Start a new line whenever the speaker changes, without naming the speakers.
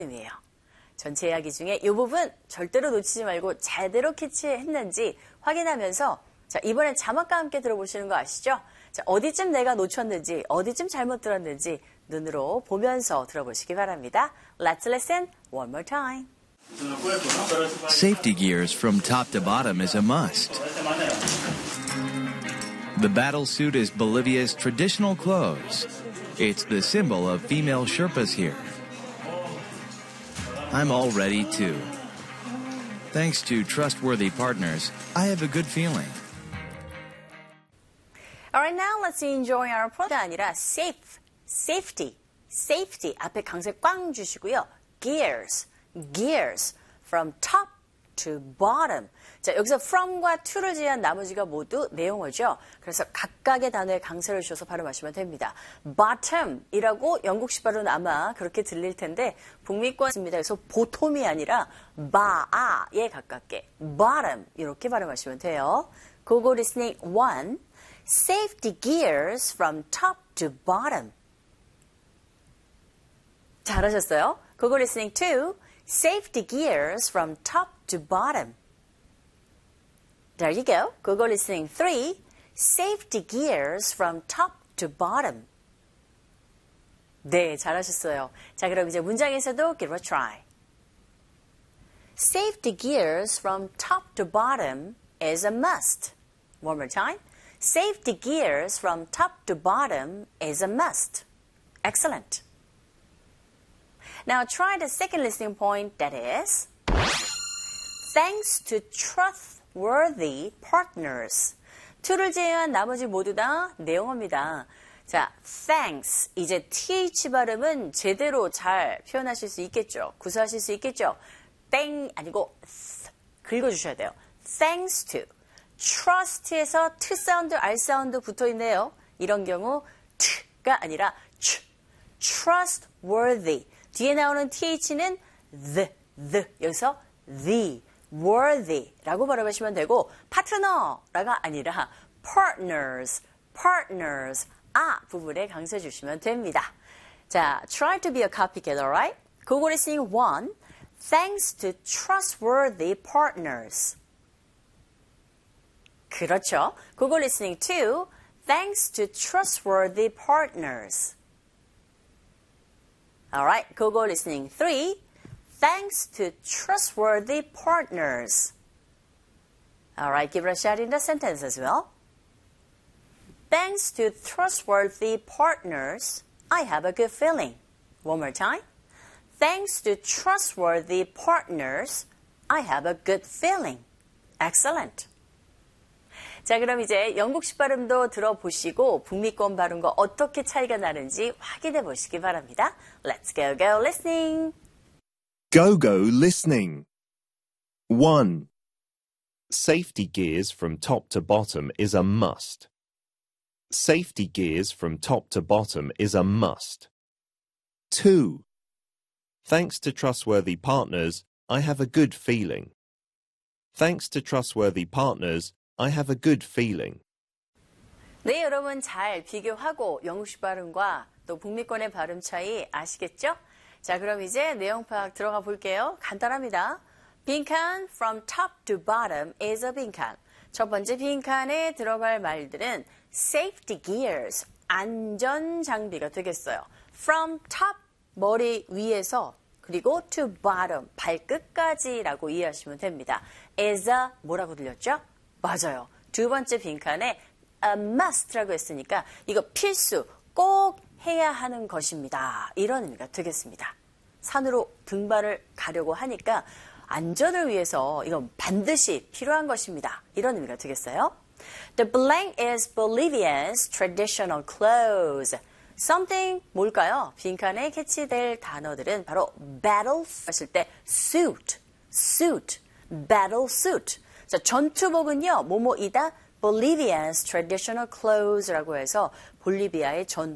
이에요. 전체 이야기 중에 이 부분 절대로 놓치지 말고 제대로 캐치했는지 확인하면서 자, 이번엔 자막과 함께 들어보시는 거 아시죠? 자, 어디쯤 내가 놓쳤는지, 어디쯤 잘못 들었는지 눈으로 보면서 들어보시기 바랍니다. Let's listen one more time.
Safety gears from top to bottom is a must. The battle suit is Bolivia's traditional clothes. It's the symbol of female Sherpas here. I'm all ready too. Thanks to trustworthy partners, I have a good feeling.
Alright, now let's enjoy our program. 아니라 safety 앞에 강세 꽝 주시고요. gears from top to bottom. 자, 여기서 from과 to를 제외한 나머지가 모두 내용어죠. 그래서 각각의 단어에 강세를 주셔서 발음하시면 됩니다. bottom이라고 영국식 발음은 아마 그렇게 들릴 텐데 북미권입니다. 그래서 보통이 아니라 바아에 가깝게 bottom 이렇게 발음하시면 돼요. 고고 listening 1. Safety gears from top to bottom. 잘하셨어요. 고고 listening 2. Safety gears from top to bottom. There you go. Google listening 3. Safety gears from top to bottom. 네, 잘하셨어요. 자, 그럼 이제 문장에서도 give a try. Safety gears from top to bottom is a must. One more time. Safety gears from top to bottom is a must. Excellent. Now try the second listening point, that is, thanks to trustworthy partners. to를 제외한 나머지 모두 다 내용어입니다. 자, thanks. 이제 th 발음은 제대로 잘 표현하실 수 있겠죠. 구사하실 수 있겠죠. 땡 아니고 긁어주셔야 돼요. thanks to. trust에서 t 사운드, r 사운드 붙어 있네요. 이런 경우 t가 아니라 trustworthy. 뒤에 나오는 th는 the. 여기서 the, worthy라고 발음하시면 되고 파트너라가 아니라 partners 부분에 강세 주시면 됩니다. 자, try to be a copycat, alright? Google listening 1. Thanks to trustworthy partners. 그렇죠. Google listening 2. Thanks to trustworthy partners. Alright, Google listening 3. Thanks to trustworthy partners. Alright, give it a shot in the sentence as well. Thanks to trustworthy partners, I have a good feeling. One more time. Thanks to trustworthy partners, I have a good feeling. Excellent. 자, 그럼 이제 영국식 발음도 들어보시고 북미권 발음과 어떻게 차이가 나는지 확인해 보시기 바랍니다. Let's go listening.
Go listening. 1. Safety gears from top to bottom is a must. Safety gears from top to bottom is a must. 2. Thanks to trustworthy partners, I have a good feeling. Thanks to trustworthy partners, I have a good feeling.
네, 여러분 잘 비교하고 영국식 발음과 또 북미권의 발음 차이 아시겠죠? 자, 그럼 이제 내용 파악 들어가 볼게요. 간단합니다. 빈칸 from top to bottom is a 빈칸. 첫 번째 빈칸에 들어갈 말들은 safety gears, 안전 장비가 되겠어요. from top, 머리 위에서 그리고 to bottom, 발끝까지라고 이해하시면 됩니다. is a 뭐라고 들렸죠? 맞아요. 두 번째 빈칸에 a must라고 했으니까 이거 필수, 꼭 해야 하는 것입니다. 이런 의미가 되겠습니다. 산으로 등반을 가려고 하니까 안전을 위해서 이건 반드시 필요한 것입니다. 이런 의미가 되겠어요. The blank is Bolivia's traditional clothes. Something 뭘까요? 빈칸에 캐치될 단어들은 바로 battle 했을 때 suit, battle suit. 자, 전투복은요, 뭐뭐이다 Bolivia's traditional clothes라고 해서 볼리비아의